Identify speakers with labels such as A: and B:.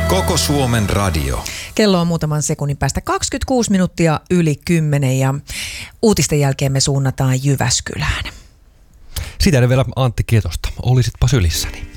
A: Koko Suomen radio.
B: Kello on muutaman sekunnin päästä 26 minuuttia yli 10 ja uutisten jälkeen me suunnataan Jyväskylään.
C: Sitä vielä Antti Kietosta. Olisitpa sylissäni.